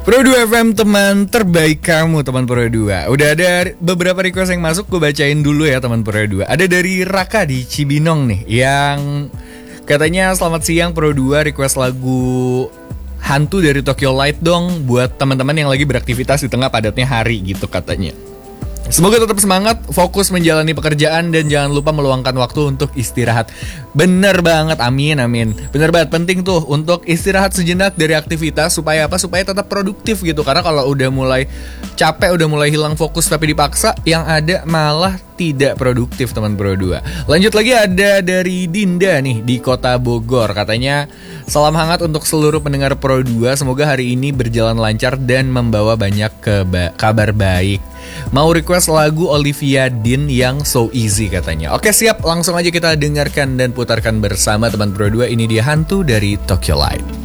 Pro 2 FM, teman terbaik kamu, teman Pro 2. Udah ada beberapa request yang masuk, gue bacain dulu ya teman Pro 2. Ada dari Raka di Cibinong nih, yang katanya selamat siang Pro 2, request lagu Hantu dari Tokyo Light dong buat teman-teman yang lagi beraktivitas di tengah padatnya hari gitu katanya. Semoga tetap semangat, fokus menjalani pekerjaan, dan jangan lupa meluangkan waktu untuk istirahat. Bener banget, amin. Bener banget, penting tuh untuk istirahat sejenak dari aktivitas. Supaya apa? Supaya tetap produktif gitu. Karena kalau udah mulai capek, udah mulai hilang fokus tapi dipaksa, yang ada malah tidak produktif teman Pro 2. Lanjut lagi, ada dari Dinda nih di kota Bogor. Katanya, salam hangat untuk seluruh pendengar Pro 2. Semoga hari ini berjalan lancar dan membawa banyak kabar baik. Mau request lagu Olivia Dean yang So Easy katanya. Oke siap, langsung aja kita dengarkan dan putarkan bersama teman Pro 2. Ini dia Hantu dari Tokyo Light.